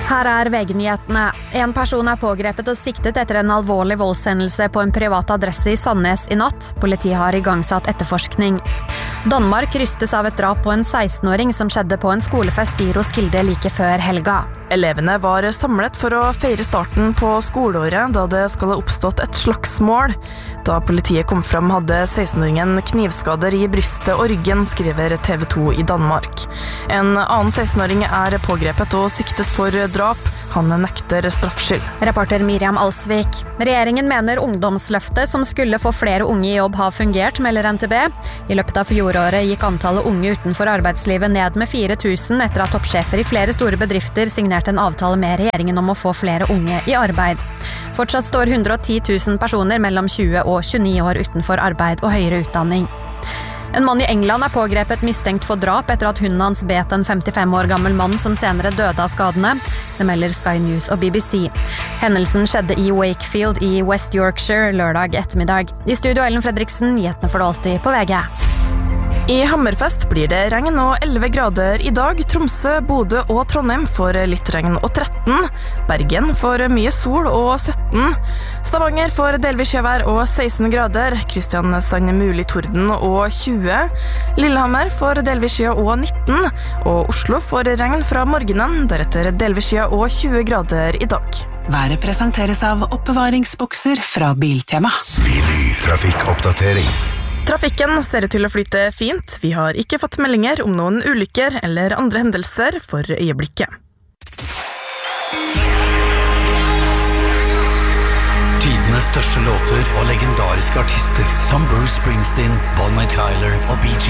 Her VG-nyhetene. En person pågrepet og siktet etter en alvorlig voldshendelse på en privat adresse i Sandnes i natt. Politiet har igangsatt etterforskning. Danmark rystes av et drap på en 16-åring som skjedde på en skolefest i Roskilde like før helga. Elevene var samlet for å feire starten på skoleåret da det skal ha oppstått et slagsmål. Da politiet kom fram hadde 16-åringen knivskader i brystet og ryggen, skriver TV 2 i Danmark. En annen 16-åring pågrepet og siktet for drap. Han nekter straffskyld. Reporter Miriam Alsvik. Regjeringen mener ungdomsløftet som skulle få flere unge i jobb har fungert, melder NTB. I løpet av fjoråret gikk antallet unge utenfor arbeidslivet ned med 4000 etter at toppsjefer i flere store bedrifter signerte en avtale med regjeringen om å få flere unge i arbeid. Fortsatt står 110 000 personer mellom 20 og 29 år utenfor arbeid og høyere utdanning. En mann i England pågrepet mistenkt for drap etter at hunden hans bet en 55 år gammel mann som senere døde av skadene. Det melder Sky News og BBC. Hendelsen skjedde i Wakefield i West Yorkshire lørdag ettermiddag. I studio Ellen Fredriksen, nyhetene får du alltid på VG. I Hammerfest blir det regn og 11 grader i dag. Tromsø, Bodø og Trondheim får litt regn og 13. Bergen får mye sol og 17. Stavanger får delvis sjøvær og 16 grader. Kristiansand mulig torden og 20. Lillehammer får delvis sjø og 19. Og Oslo får regn fra morgenen, deretter delvis sjø og 20 grader i dag. Været presenteres av oppbevaringsbokser fra Biltema. Trafikkoppdatering. Trafikken ser ut til å flyte fint. Vi har ikke fått meldinger om noen ulykker eller andre hendelser for øyeblikket. Tidenes største låter og legendariske artister som Bruce Springsteen, Bonnie Tyler og B.G.